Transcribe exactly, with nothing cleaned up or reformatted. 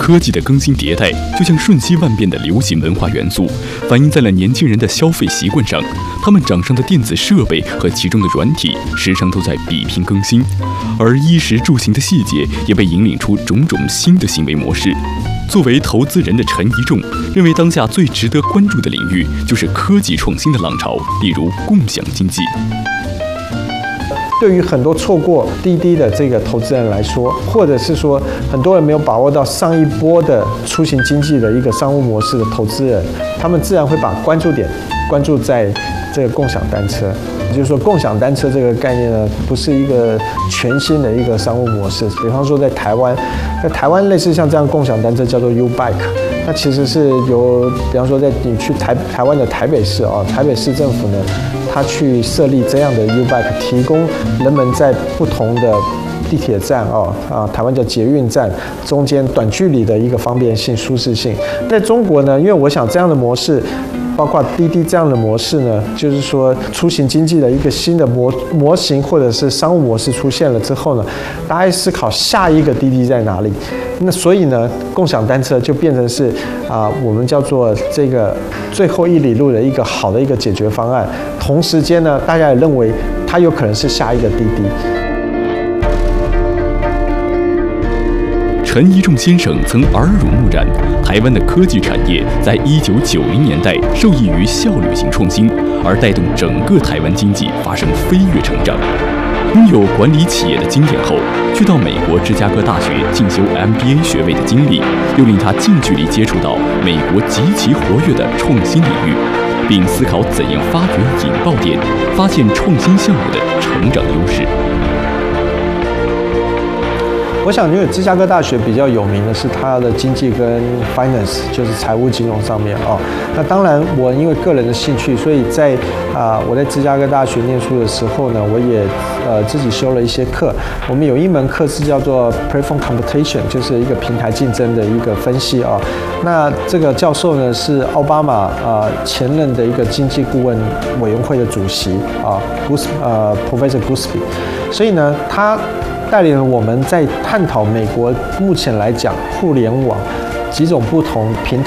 科技的更新迭代就像瞬息万变的流行文化元素，反映在了年轻人的消费习惯上。他们掌上的电子设备和其中的软体，时常都在比拼更新，而衣食住行的细节也被引领出种种新的行为模式。作为投资人的陈一仲认为，当下最值得关注的领域就是科技创新的浪潮，例如共享经济。 对于很多错过滴滴的这个投资人来说，或者是说很多人没有把握到上一波的出行经济的一个商务模式的投资人，他们自然会把关注点关注在这个共享单车。也就是说，共享单车这个概念呢，不是一个全新的一个商务模式。比方说，在台湾，在台湾类似像这样共享单车叫做 U-Bike。那其实是由，比方说，在你去台台湾的台北市啊，台北市政府呢，它去设立这样的 U-Bike， 提供人们在不同的地铁站啊啊，台湾叫捷运站中间短距离的一个方便性、舒适性。在中国呢，因为我想这样的模式，包括滴滴这样的模式呢，就是说出行经济的一个新的模模型或者是商务模式出现了之后呢，大家思考下一个滴滴在哪里。那所以呢，共享单车就变成是啊、呃，我们叫做这个最后一里路的一个好的一个解决方案。同时间呢，大家也认为它有可能是下一个滴滴。 陈一仲先生曾耳濡目染，台湾的科技产业在一九九零年代受益于效率型创新，而带动整个台湾经济发生飞跃成长。拥有管理企业的经验后，去到美国芝加哥大学进修 M B A 学位的经历，又令他近距离接触到美国极其活跃的创新领域，并思考怎样发掘引爆点，发现创新项目的成长优势。 我想，因为芝加哥大学比较有名的是它的经济跟 finance， 就是财务金融上面哦。那当然，我因为个人的兴趣，所以在啊、呃、我在芝加哥大学念书的时候呢，我也呃自己修了一些课。我们有一门课是叫做 platform computation， 就是一个平台竞争的一个分析啊、哦。那这个教授呢是奥巴马啊、呃、前任的一个经济顾问委员会的主席啊 ，Gus 呃 Professor Gusby， 所以呢他带领了我们在探讨美国目前来讲互联网几种不同平台